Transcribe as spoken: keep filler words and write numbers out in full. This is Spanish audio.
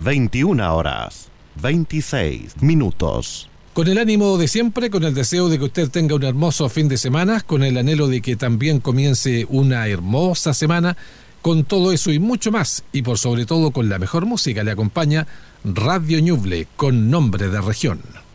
veintiuna horas, veintiséis minutos. Con el ánimo de siempre, con el deseo de que usted tenga un hermoso fin de semana, con el anhelo de que también comience una hermosa semana, con todo eso y mucho más, y por sobre todo con la mejor música, le acompaña Radio Ñuble, con nombre de región.